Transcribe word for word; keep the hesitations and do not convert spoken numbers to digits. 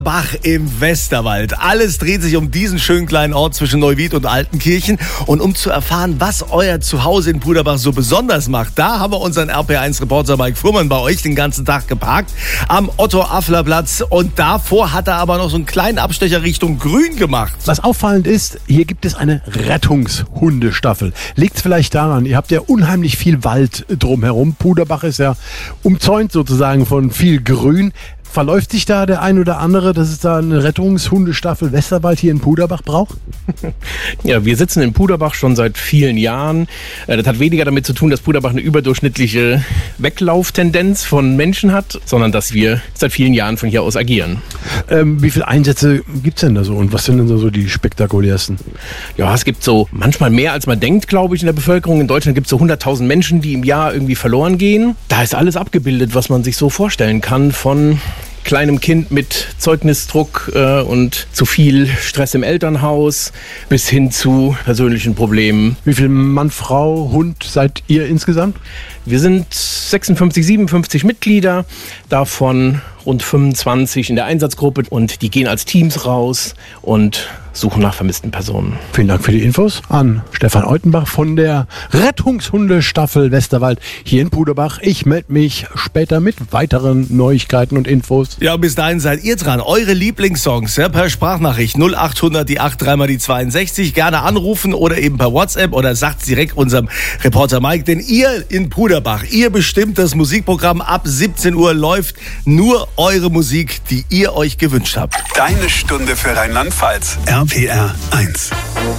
Bach im Westerwald. Alles dreht sich um diesen schönen kleinen Ort zwischen Neuwied und Altenkirchen. Und um zu erfahren, was euer Zuhause in Puderbach so besonders macht, da haben wir unseren R P eins Reporter Mike Fuhrmann bei euch den ganzen Tag geparkt am Otto-Affler-Platz. Und davor hat er aber noch so einen kleinen Abstecher Richtung Grün gemacht. Was auffallend ist, hier gibt es eine Rettungshundestaffel. Liegt es vielleicht daran, ihr habt ja unheimlich viel Wald drumherum. Puderbach ist ja umzäunt sozusagen von viel Grün. Verläuft sich da der ein oder andere, dass es da eine Rettungshundestaffel Westerwald hier in Puderbach braucht? Ja, wir sitzen in Puderbach schon seit vielen Jahren. Das hat weniger damit zu tun, dass Puderbach eine überdurchschnittliche Weglauftendenz von Menschen hat, sondern dass wir seit vielen Jahren von hier aus agieren. Ähm, wie viele Einsätze gibt es denn da so und was sind denn so die spektakulärsten? Ja, es gibt so manchmal mehr, als man denkt, glaube ich, in der Bevölkerung. In Deutschland gibt es so hunderttausend Menschen, die im Jahr irgendwie verloren gehen. Da ist alles abgebildet, was man sich so vorstellen kann, von kleinem Kind mit Zeugnisdruck äh, und zu viel Stress im Elternhaus bis hin zu persönlichen Problemen. Wie viel Mann, Frau, Hund seid ihr insgesamt? Wir sind sechsundfünfzig, siebenundfünfzig Mitglieder, davon rund fünfundzwanzig in der Einsatzgruppe und die gehen als Teams raus und suchen nach vermissten Personen. Vielen Dank für die Infos an Stefan Eutenbach von der Rettungshundestaffel Westerwald hier in Puderbach. Ich melde mich später mit weiteren Neuigkeiten und Infos. Ja, bis dahin seid ihr dran. Eure Lieblingssongs ja, per Sprachnachricht null achthundert die acht drei mal die zweiundsechzig. Gerne anrufen oder eben per WhatsApp oder sagt direkt unserem Reporter Mike. Denn ihr in Puderbach, ihr bestimmt das Musikprogramm. Ab siebzehn Uhr läuft nur eure Musik, die ihr euch gewünscht habt. Deine Stunde für Rheinland-Pfalz. R P R eins.